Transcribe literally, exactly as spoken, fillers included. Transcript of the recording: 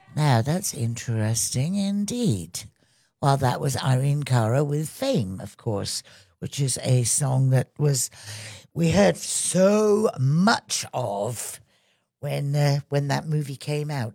Now, that's interesting indeed. Well, that was Irene Cara with Fame, of course, which is a song that was we heard so much of when uh, when that movie came out.